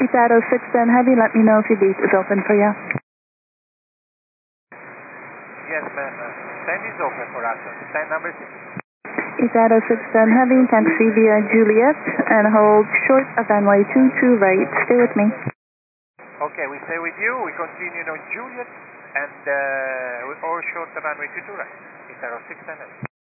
Itaro 610 Heavy, let me know if your beat is open for you. Yes, ma'am. 10 is open for us. 10 number 6. Itaro 610 Heavy, taxi via Juliet and hold short of runway 22 right. Stay with me. Okay, we stay with you. We continue on Juliet and we all short the runway 22 right. Itaro 610 Heavy.